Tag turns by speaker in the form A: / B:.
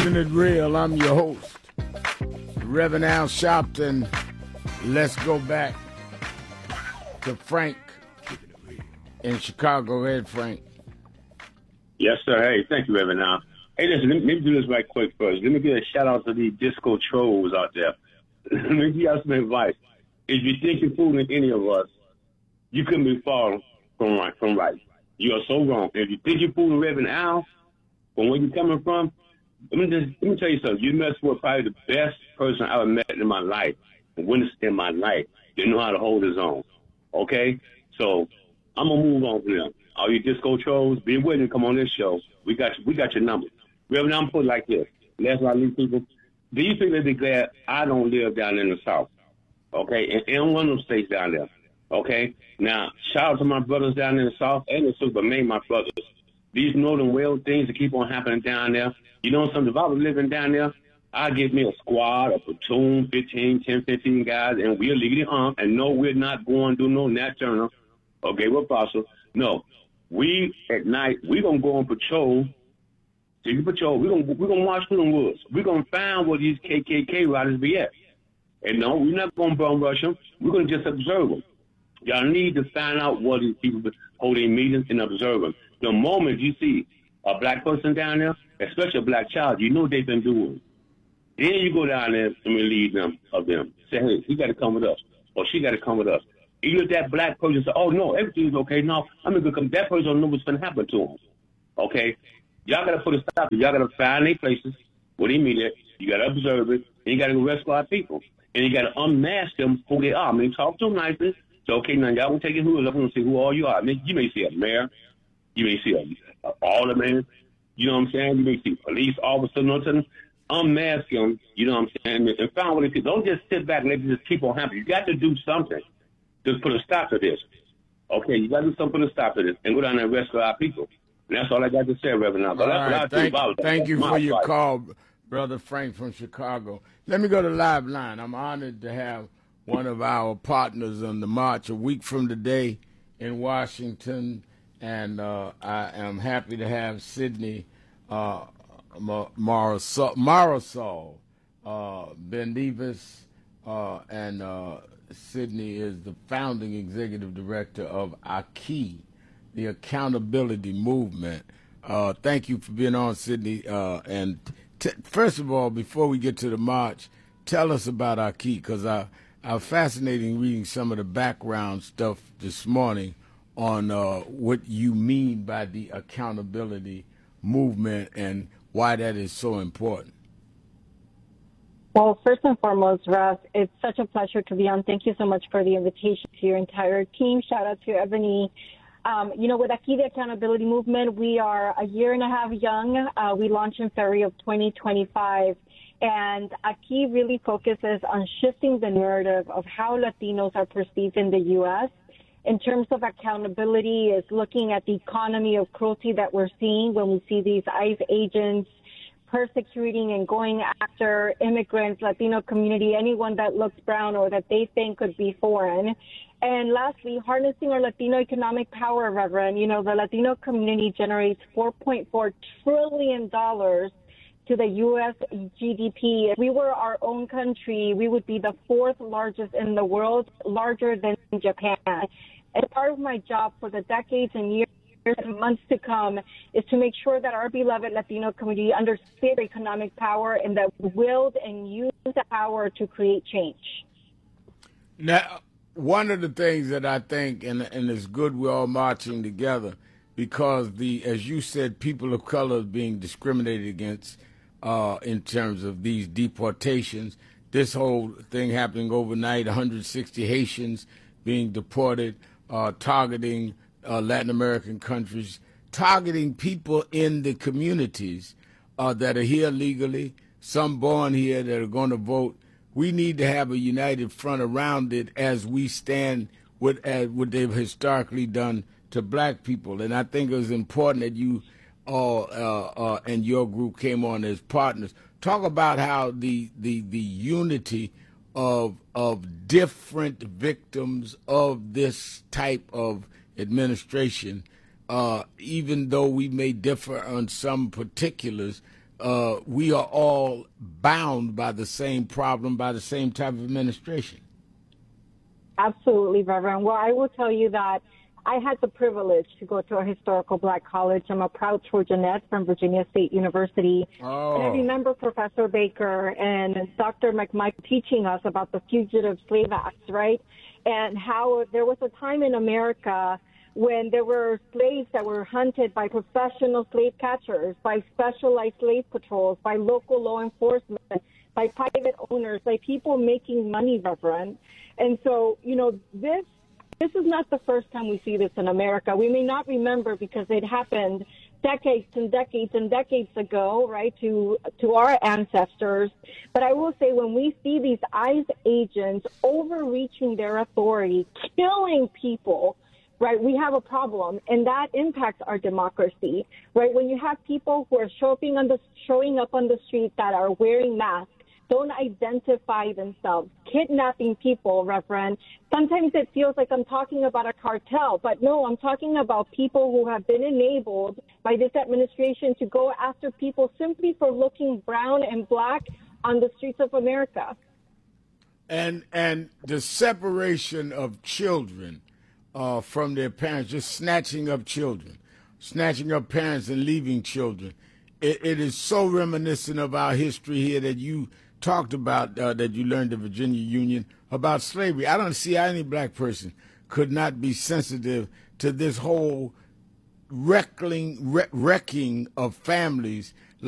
A: Keeping it real, I'm your host, Reverend Al Sharpton. Let's go back to Frank in Chicago. Go ahead, Frank.
B: Yes, sir. Hey, thank you, Reverend Al. Hey, listen, let me do this right quick first. Let me give a shout out to the disco trolls out there. Let me give you some advice. If you think you're fooling any of us, you couldn't be far from right. You are so wrong. If you think you're fooling Reverend Al, from where you're coming from, let me tell you something. You messed with probably the best person I ever met in my life, and witnessed in my life. They know how to hold his own. Okay? So I'm gonna move on from them. All you disco trolls, be willing to come on this show. We got your number. Reverend, I'm put it like this. Last night, these people, do you think they'd be glad I don't live down in the South? Okay? In one of them states down there. Okay? Now, shout out to my brothers down in the South and the South, but mainly my brothers. These Northern Wales things that keep on happening down there. You know something? If I was living down there, I'd give me a squad, a platoon, 15 guys, and we're legally armed. And no, we're not going to do no Nat Turner. Okay, we're Apostle. No. We, at night, we're going to go on patrol. Take a patrol. We're gonna march through the woods. We're going to find where these KKK riders be at. And no, we're not going to bum rush them. We're going to just observe them. Y'all need to find out what these people holding meetings and observe them. The moment you see a black person down there, especially a black child, you know what they've been doing. Then you go down there and relieve them of them. Say, hey, he got to come with us, or she got to come with us. Even if that black person says, oh, no, everything's okay. No, I'm going to come. That person don't know what's going to happen to him. Okay? Y'all got to put a stop to it. Y'all got to find their places where they meet at. You got to observe it. And you got to go rescue our people. And you got to unmask them who they are. I mean, talk to them nicely. So, okay, now y'all going to take it who is up and see who all you are. I mean, you may see a mayor. You may see a alderman. You know what I'm saying? You may see police officer. No, unmask them. You know what I'm saying? And find what they do. Don't just sit back and let it just keep on happening. You got to do something. Just put a stop to this. Okay, you got to do something to stop to this and go down there and rescue our people. And that's all I got to say, Reverend. All
A: right, thank you for your call, Brother Frank from Chicago. Let me go to Live Line. I'm honored to have one of our partners on the march a week from today in Washington, and I am happy to have Sydney Marisol Ben Nevis, and Sydney is the founding executive director of AKI, the Accountability Movement. Thank you for being on, Sydney. And first of all, before we get to the march, tell us about AKI, because I'm fascinating reading some of the background stuff this morning on what you mean by the accountability movement and why that is so important.
C: Well, first and foremost, Russ, it's such a pleasure to be on. Thank you so much for the invitation to your entire team. Shout out to Ebony. With AKI, the Accountability Movement, we are a year and a half young. We launched in February of 2025. And AKI really focuses on shifting the narrative of how Latinos are perceived in the U.S. In terms of accountability, is looking at the economy of cruelty that we're seeing when we see these ICE agents persecuting and going after immigrants, Latino community, anyone that looks brown or that they think could be foreign. And lastly, harnessing our Latino economic power, Reverend. You know, the Latino community generates $4.4 trillion to the U.S. GDP. If we were our own country, we would be the fourth largest in the world, larger than Japan. And part of my job for the decades and years and months to come is to make sure that our beloved Latino community understands economic power and that we wield and use the power to create change.
A: Now, one of the things that I think, and it's good we're all marching together, because as you said, people of color being discriminated against in terms of these deportations. This whole thing happening overnight, 160 Haitians being deported, targeting Latin American countries, targeting people in the communities that are here legally, some born here that are going to vote. We need to have a united front around it as we stand with what they've historically done to black people. And I think it was important that you all and your group came on as partners. Talk about how the unity of different victims of this type of administration, even though we may differ on some particulars, we are all bound by the same problem, by the same type of administration.
C: Absolutely, Reverend. Well, I will tell you that I had the privilege to go to a historical black college. I'm a proud Trojanette from Virginia State University.
A: Oh.
C: And I remember Professor Baker and Dr. McMichael teaching us about the Fugitive Slave Act, right? And how there was a time in America when there were slaves that were hunted by professional slave catchers, by specialized slave patrols, by local law enforcement, by private owners, by people making money, Reverend. And so, you know, this is not the first time we see this in America. We may not remember because it happened decades and decades and decades ago, right, to our ancestors. But I will say when we see these ICE agents overreaching their authority, killing people, right, we have a problem, and that impacts our democracy, right? When you have people who are showing up on the street that are wearing masks, don't identify themselves, kidnapping people, Reverend. Sometimes it feels like I'm talking about a cartel, but no, I'm talking about people who have been enabled by this administration to go after people simply for looking brown and black on the streets of America.
A: And the separation of children from their parents, just snatching up children, snatching up parents and leaving children. It is so reminiscent of our history here that you talked about, that you learned at Virginia Union about slavery. I don't see how any black person could not be sensitive to this whole wrecking of families